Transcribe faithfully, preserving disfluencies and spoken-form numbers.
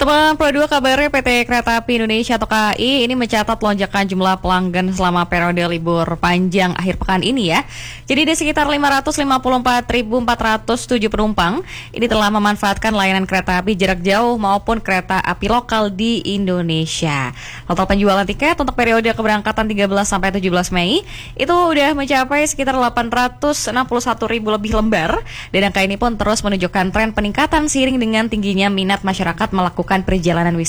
Teman Pro dua kabarnya P T Kereta Api Indonesia atau K A I ini mencatat lonjakan jumlah pelanggan selama periode libur panjang akhir pekan ini ya. Jadi ada sekitar lima ratus lima puluh empat ribu empat ratus tujuh penumpang ini telah memanfaatkan layanan kereta api jarak jauh maupun kereta api lokal di Indonesia. Total penjualan tiket untuk periode keberangkatan tiga belas sampai tujuh belas Mei itu udah mencapai sekitar delapan ratus enam puluh satu ribu lebih lembar, dan angka ini pun terus menunjukkan tren peningkatan seiring dengan tingginya minat masyarakat melakukan perjalanan wisata